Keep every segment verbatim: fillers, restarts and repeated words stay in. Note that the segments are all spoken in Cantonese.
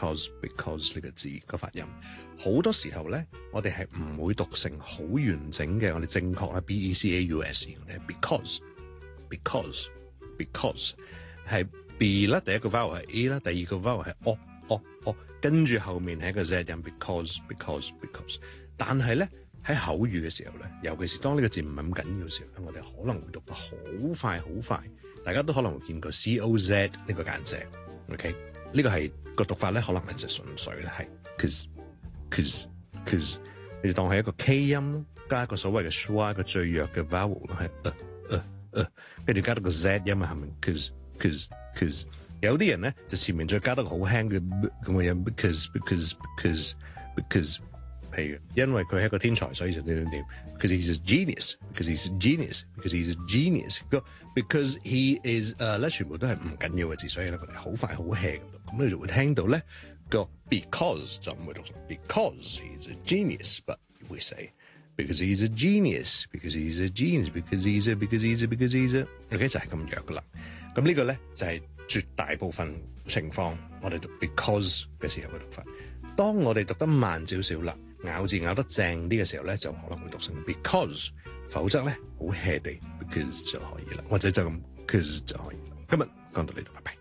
because because 呢個字個發音，好多時候咧，我哋係唔會讀成好完整嘅，我哋正確啦 B E C A U S， 我哋係 because because because 係 B 啦，第一個 vowel 係 A 啦，第二個 vowel 係 O O O， 跟住後面係一個 Z 音 because because because， 但係咧喺口語嘅時候咧，尤其是當呢個字唔係咁緊要嘅時候咧，我哋可能會讀得好快好快，大家都可能會見過 C O Z 呢個簡寫 ，OK。呢個係個讀法咧，可能係就純粹咧係 cause cause cause， 你當係一個 K 音加一個所謂嘅 schwa 一個最弱嘅 vowel 係呃呃呃，跟住加到個 Z 音啊，係咪 cause cause cause？ 有啲人咧就前面再加得好輕嘅咁嘅音 because because because because， 譬如因為佢係一個天才，所以就點點點 because he's a genius because he's a genius because he's a genius because he is 誒咧全部都係唔緊要嘅字，所以咧佢哋好快好 hea 咁讀，咁你就會聽到咧個 because 就唔會讀成 because he's a genius but we say because he's a genius because he's a genius because he's a because he's a because he's a OK 就係咁弱噶啦。咁呢個咧就係絕大部分情況我哋讀 because 嘅時候嘅讀法。當我哋讀得慢少少啦，咬字咬得正啲嘅時候咧，就可能會讀成 because， 否則咧好 hea 地 because 就可以啦，或者就咁 because 就可以啦。今日講到呢度，拜拜。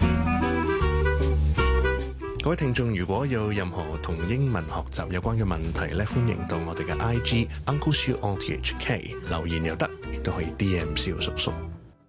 各位聽眾，如果有任何同英文學習有關嘅問題咧，歡迎到我哋嘅 I G Uncle Siu O T H K 留言又得，亦都可以 D M 蕭叔叔。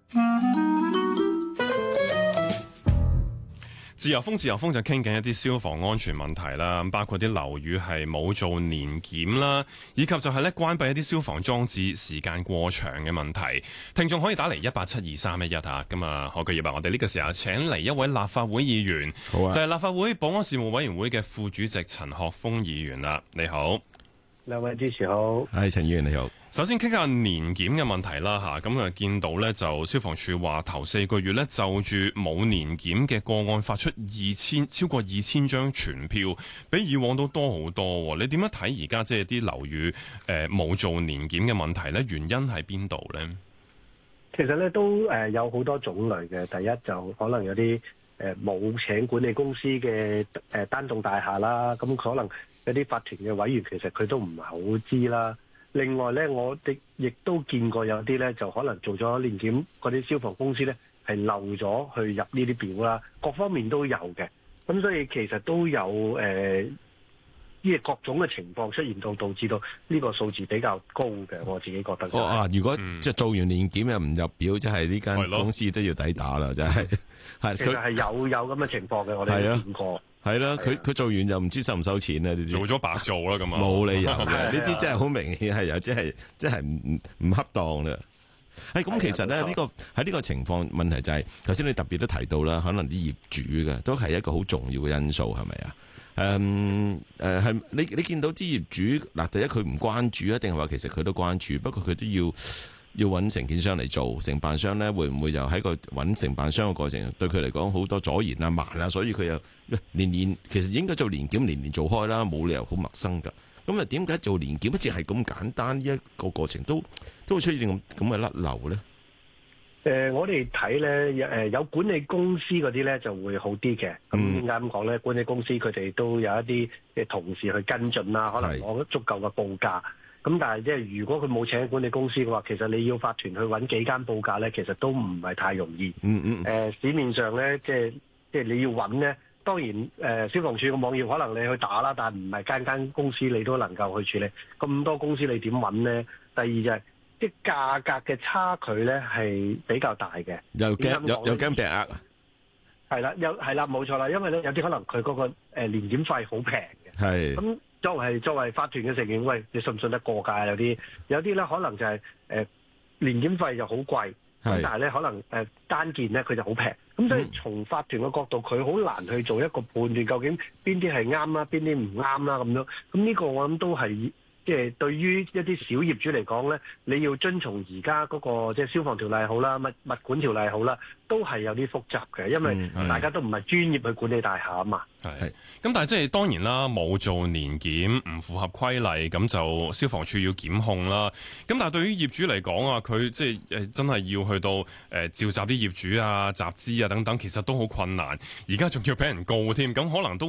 自由風自由風就傾緊一啲消防安全問題啦，包括啲樓宇係冇做年檢啦，以及就係咧關閉一啲消防裝置時間過長嘅問題。聽眾可以打嚟一八七二三一一嚇，咁啊何巨業啊，我哋呢個時候請嚟一位立法會議員，好啊，就係立法會保安事務委員會嘅副主席陳學鋒議員啦。你好， 兩位主持好， 係陳議員你好。 首先傾下年檢嘅問題啦嚇，咁啊見到咧就消防處話頭四個月咧就住冇年檢嘅個案發出二千超過二千張傳票，比以往都多好多。你點樣睇而家即係啲樓宇誒冇做年檢嘅問題咧？原因喺邊度咧？ 其實咧都誒有好多種類嘅。第一就可能有啲誒冇請管理公司嘅誒單棟大廈啦，咁可能有啲法團嘅委員其實佢都唔係好知啦。另外咧，我哋亦都見過有啲咧，就可能做咗年檢嗰啲消防公司咧，係漏咗去入呢啲表啦，各方面都有嘅。咁所以其實都有誒，呢、呃、各種嘅情況出現到，導致到呢個數字比較高嘅。我自己覺得、就是。 哦啊！如果、嗯、即係做完年檢又唔入表，即係呢間公司都要抵打啦，真係。係其實係有有咁嘅情況嘅，我哋都見過。 係啦，佢佢做完又唔知收唔收錢啊！呢啲做咗白做啦，咁啊， 冇理由嘅。呢啲真係好明顯係有，即係即係唔唔恰當啦。誒，咁其實咧呢、呢個喺呢個情況問題就係頭先你特別都提到啦，可能啲業主嘅都係一個好重要嘅因素，係咪啊？誒誒係你你見到啲業主嗱，第一佢唔關注啊，定係話其實佢都關注，不過佢都要。要揾承建商嚟做，承辦商咧會唔會就喺個揾承辦商嘅過程對佢嚟講好多阻延啊慢啊，所以佢又年年其實應該做年檢年年做開啦，冇理由好陌生㗎。咁啊點解做年檢一直係咁簡單呢一個過程都都會出現咁咁嘅甩漏咧？誒、 呃，我哋睇咧誒有管理公司嗰啲咧就會好啲嘅。咁點解咁講咧？管理公司佢哋都有一啲嘅同事去跟進啦，可能攞足夠嘅報價。咁但係即係如果佢冇請管理公司嘅話，其實你要法團去揾幾間報價咧，其實都唔係太容易。嗯嗯。誒、呃、市面上咧，即係即係你要揾咧，當然誒、呃、消防處嘅網頁可能你去打啦，但係唔係間間公司你都能夠去處理。咁多公司你點揾咧？第二就係即係價格嘅差距咧係比較大嘅。 又驚有有驚平額。 係啦，有係啦，冇錯啦，因為咧有啲可能佢嗰個誒年檢費好平嘅。係。咁作為作為法團嘅成員，喂，你信唔信得過㗎？有啲有啲咧，可能就係、是、誒、呃、年檢費就好貴，但係咧可能誒、呃、單件咧佢就好平。咁所以從法團嘅角度，佢好難去做一個判斷，究竟邊啲係啱啦，邊啲唔啱啦咁樣。咁呢個我諗都係即係對於一啲小業主嚟講咧，你要遵從而家嗰個即係消防條例好啦，物物管條例好啦，都係有啲複雜嘅，因為大家都唔係專業去管理大廈啊嘛。 係，咁但係即係當然啦，冇做年檢唔符合規例，咁就消防處要檢控啦。咁但係對於業主嚟講啊，佢即係誒真係要去到誒召集啲業主啊、集資啊等等，其實都好困難。而家仲要俾人告添，咁可能都